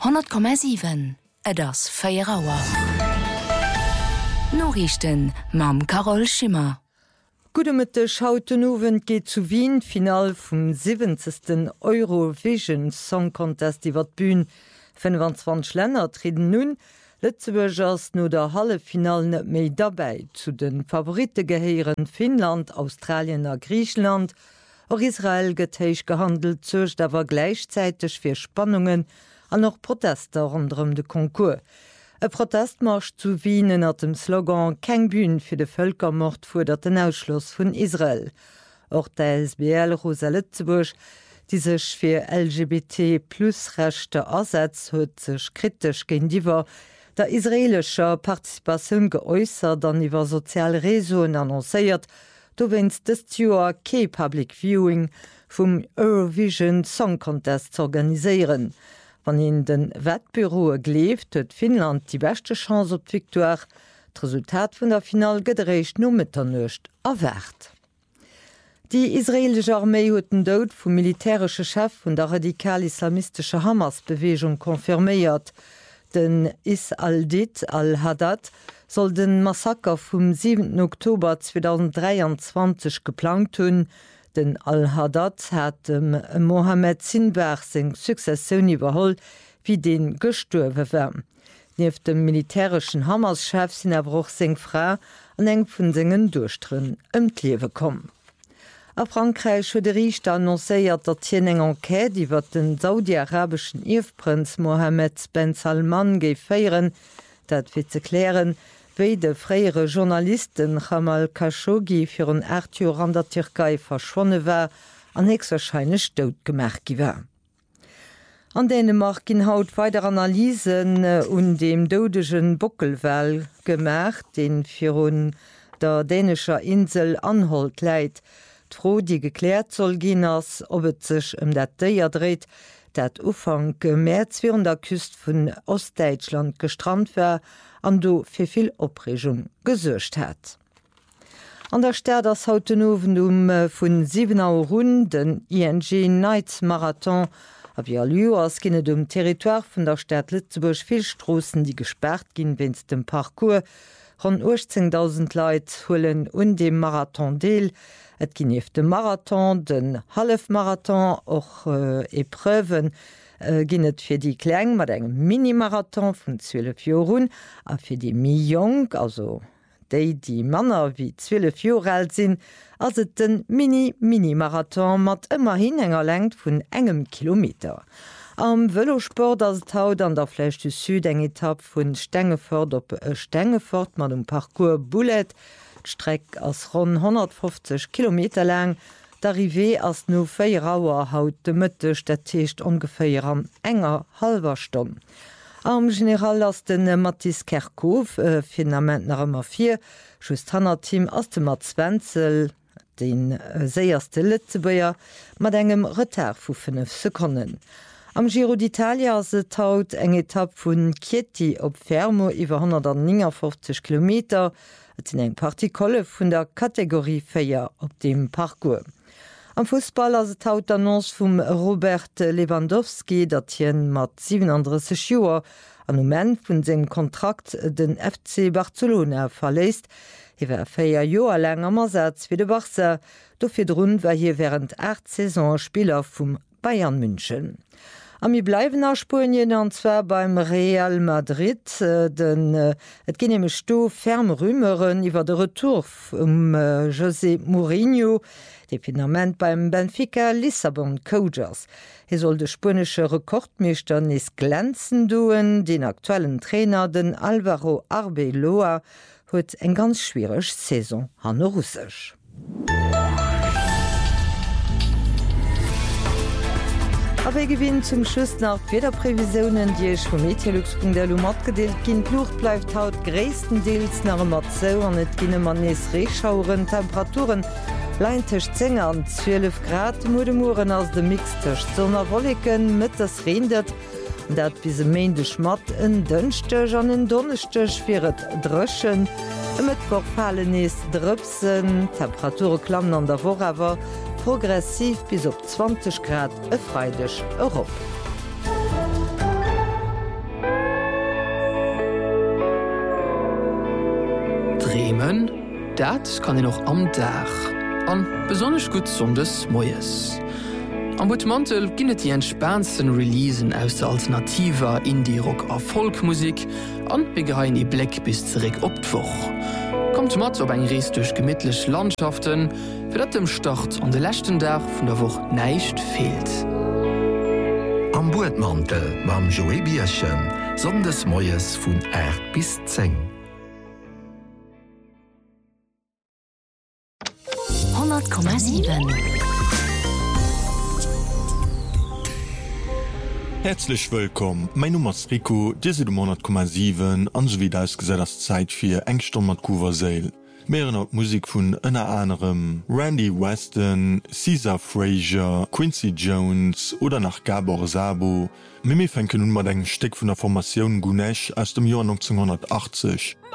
100,7 das Feierauer. Norrichten mam Carol Schimmer. Gute Mitte Schautenowen geht zu Wien Final vom 70. Eurovision Song Contest die wat Bühn 25 Länder treten nun Lützeburgers nur der Hallefinal net méi dabei zu den Favorite geheieren Finnland, Australien a Griechenland och Israel geteich gehandelt zocht dawer gleichzeitig fir Spannungen an noch Protester rundum de Konkurs. E Protestmarsch zu Wien hat dem Slogan „Keng Bühn fir de Völkermord fordert den Ausschluss vun Israel. Auch der SBL Rosa Lützeburg, die sech fir LGBT+Rechte ersetzt, huet sech kritisch gegenüber der israelischer Partizipation geäußert, an iwwer soziale Resoen annoncéiert, du wennst des Jahr ke Public Viewing vum Eurovision Song Contest zu organisieren. Wann in den Wettbüroe gleft, huet Finnland die beste Chance op Victoire. Das Resultat vun der Final gedrecht no mitternecht erwert. Die israelische Armee huet den Dood vum militärsche Chef vun der radikal-islamistische Hamas-Bewegung konfirméiert. Den Is al-Dit al-Haddad soll den Massaker vom 7. Oktober 2023 geplant hun. Den Al-Haddad hat Mohammed Sinbar seg Succession überholt, wie den gestorben war. Neben dem militärischen Hamas-Chef sind aber auch seg Frau an eng vun segen Durchtrinn Liewe kommen. A Frankreich huet de Richter annoncéiert, dat hien eng Enquête iwwer den saudi-arabischen Irfprinz Mohammed Ben Salman géif féieren, dat fir ze klären, wéi de fréiere Journalisten Jamal Khashoggi fir un 8 Joer an der Türkei verschwonne war, an hexerscheinech dood gemerk iwwer. An Dänemark ginn haut weider Analysen dem dodegen Bockelwell gemerk, den fir un der dänescher Insel Anholt läit. D'Fro, die geklärt soll gin ass, ob et sech dat Déier dreht, dat Ufang März virn der Küst vun Ostdeitschland gestrand wär, an do fir vill Opregung gesuercht hat. An der Stär ass hautenowen vun 7 run den ING Nights Marathon a wie Lu ass ginne Territoire vun der Stadt Lützeburg vill Strossen, die gesperrt ginn wennns dem Parcours. Rund 18.000 Leiit hullen dem Marathon deel. Et ginn ef dem Marathon, den Halfmarathon och Epreuven ginnet fir die Kläng mat engem Minimarathon vun 12 Jorun, a fir die Mi-Jong, also déi die Manner wie 12 Jore alt sinn, ass et den Mini-Marathon mat ëmmer hin enger lengt vun engem Kilometer. Am Velosport ass haut an der Flèche du Sud eng Etapp vun Stengefort op Stengefort mat dem Parcours Bullet, d'Streck ass rund 150 Kilometer lang, d'Arrivé ass no 4 Auer haut de Mëttech dat Teescht ongeféier an enger halber Stonn. Am General ass den Matthias Kerkhoff Finament nach ëmmer 4, just hanner Team ass dem mat Zwenzel, den séierste Lützebuer, mat engem Retard vu 5 Sekunden. Am Giro d'Italia se taut eng Etapp vun Chieti op Fermo iwwer 159 km, et sinn eng Partikolle vun der Kategorie 4 op dem Parcours. Am Fußballer se taut Annonce vum Robert Lewandowski, dat hien mat 37 Joer an moment vun segem Kontrakt den FC Barcelona verléist, iwwer 4 Joer lang am Ersatz wie de Barça, do fir rund war hier während 8 Saison Spieler vum Bayern München. Ami bleiwen a Spien anzwer beim Real Madrid, et ginnne Sto ferm Rümeren iwwer de Retour José Mourinho, de Finament beim Benfica Lissabon Cougars. Soll de spanische Rekordmeester nis glänzen doen, den aktuellen Trainer den Álvaro Arbeloa huet eng ganz schwierigg Saison han Russisch. Aber gewinn zum Schluss nach Wetterprävisionen, die ich vom Meteorlux.delu mat gedeelt ginn. Luft bleibt haut gréistendeels nach mat so an net ginne man nees Reechschauren, Temperaturen leintech 10 an 12 Grad, Modemuren aus dem Mixtech Sonnerwolliken mit das Rendet, dat bis Meende schmat en Dënchtech an en Donnechtech firet drëschen, mit Korfallen nees drëpsen, Temperature klammen an der Worawer, progressiv bis op 20 Grad e freidech Europa. cremen, dat kann noch am Dach. An besonders gut sondes Moes. Am Botmantel ginnet die entspannsten Releasen aus der alternativer Indie-Rock a Folkmusik an begehein e Black bis zurück opdwoch. Kommt mat op eng Rees durch gemidtlech Landschaften, fir dat dem Start an de lächten Dach vun der Woch neicht fehlt. Am Botmantel mam Joe Bierchen, sondes Moes vun 8 bis 10. 100,7. Herzlich willkommen, mein Name ist Rico, diese 100,7 an so wie das gesagt das Zeit für Engsturm mit Kuverseel. Mehrere Musik von einer anderem Randy Weston, Caesar Frazier, Quincy Jones oder nach Gabor Szabo. Mimi fängt nun mal ein Stück von der Formation Gunesh aus dem Jahr 1980.